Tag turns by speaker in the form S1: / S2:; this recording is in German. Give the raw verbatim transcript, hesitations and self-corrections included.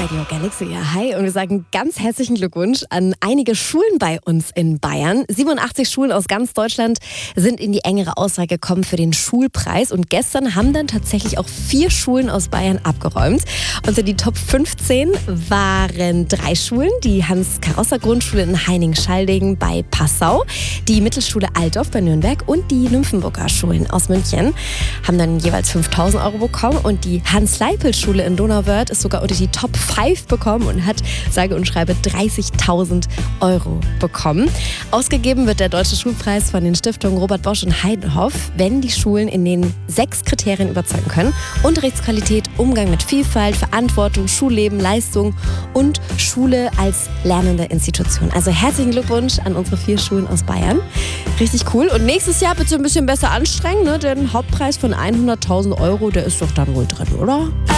S1: Radio Galaxy, ja, hi. Und wir sagen ganz herzlichen Glückwunsch an einige Schulen bei uns in Bayern. siebenundachtzig Schulen aus ganz Deutschland sind in die engere Auswahl gekommen für den Schulpreis. Und gestern haben dann tatsächlich auch vier Schulen aus Bayern abgeräumt. Unter die Top fünfzehn waren drei Schulen. Die Hans-Karosser-Grundschule in Heining-Schalding bei Passau, die Mittelschule Altdorf bei Nürnberg und die Nymphenburger Schulen aus München haben dann jeweils fünftausend Euro bekommen. Und die Hans-Leipel-Schule in Donauwörth ist sogar unter die Top fünf bekommen und hat sage und schreibe dreißigtausend Euro bekommen. Ausgegeben wird der Deutsche Schulpreis von den Stiftungen Robert Bosch und Heidenhoff, wenn die Schulen in den sechs Kriterien überzeugen können: Unterrichtsqualität, Umgang mit Vielfalt, Verantwortung, Schulleben, Leistung und Schule als lernende Institution. Also herzlichen Glückwunsch an unsere vier Schulen aus Bayern. Richtig cool. Und nächstes Jahr bitte ein bisschen besser anstrengen, ne? Den Hauptpreis von hunderttausend Euro, der ist doch dann wohl drin, oder?